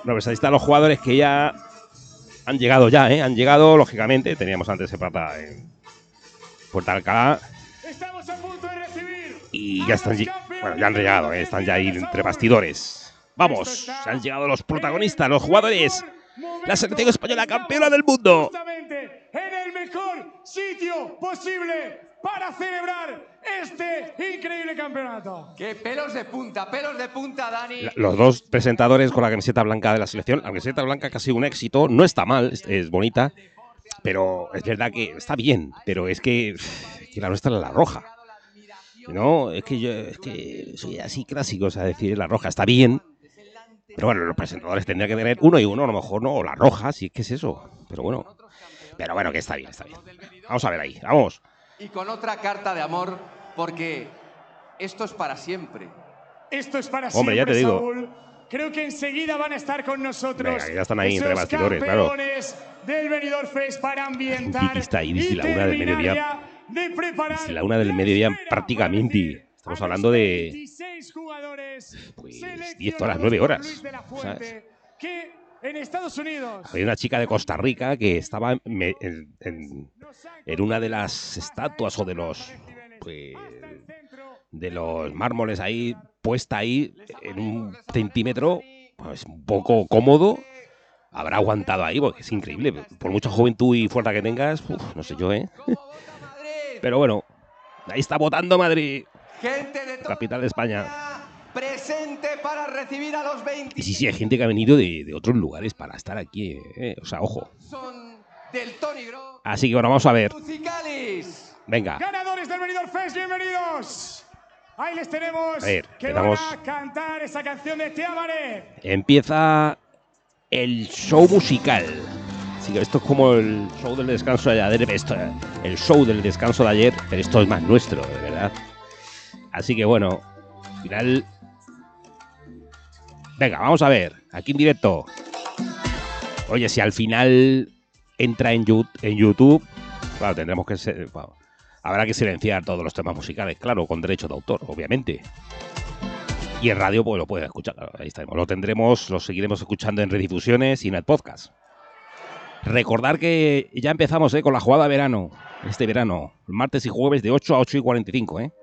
Bueno, pues ahí están los jugadores que ya han llegado han llegado, lógicamente. Teníamos antes el plata en Puerta Alcalá. Estamos a punto de recibir. Y ya están, bueno, ya han llegado, están ya ahí entre bastidores. Vamos, se han llegado los protagonistas, los jugadores. La selección española campeona del mundo. Justamente en el mejor sitio posible para celebrar este increíble campeonato. ¡Qué pelos de punta, Dani! Los dos presentadores con la camiseta blanca de la selección. La camiseta blanca que ha sido un éxito. No está mal, es bonita. Pero es verdad que está bien. Pero es que la nuestra es la roja. No, es que yo soy así clásico. O sea, decir la roja está bien. Pero bueno, los presentadores tendrían que tener uno y uno. A lo mejor no, o la roja, si es que es eso. Pero bueno, que está bien, está bien. Vamos a ver ahí, vamos. Y con otra carta de amor, porque esto es para siempre. Esto es para Hombre, siempre, ya te digo. Saúl. Creo que enseguida van a estar con nosotros. Venga, ya están ahí entre bastidores, claro. Del Benidorm Fest para ambientar. Está ahí desde la 1 del mediodía. Desde la 1 del mediodía prácticamente. Estamos hablando de pues 10 horas, 9 horas. ¿Sabes? Que en Estados Unidos. Hay una chica de Costa Rica que estaba en una de las estatuas o de los mármoles ahí, puesta ahí en un centímetro, pues un poco cómodo. Habrá aguantado ahí, porque es increíble. Por mucha juventud y fuerza que tengas, no sé yo, Pero bueno, ahí está votando Madrid. Gente de capital de España. Presente para recibir a los 20. Y sí, hay gente que ha venido de otros lugares para estar aquí, O sea, ojo. Son del Tony Gro. Así que bueno, vamos a ver. Musicalis. Venga. Ganadores del Benidorm Fest, bienvenidos. Ahí les tenemos. A ver, que van a cantar esa canción de Te amaré. Empieza el show musical. Así que esto es como el show del descanso de ayer. El show del descanso de ayer, pero esto es más nuestro, de verdad. Así que bueno, al final. Venga, vamos a ver, aquí en directo. Oye, si al final entra en YouTube, claro, tendremos que habrá que silenciar todos los temas musicales, claro, con derecho de autor, obviamente. Y en radio, pues lo puedes escuchar, claro, ahí estaremos. Lo seguiremos escuchando en redifusiones y en el podcast. Recordar que ya empezamos con la jugada de verano, este verano, martes y jueves de 8 a 8:45,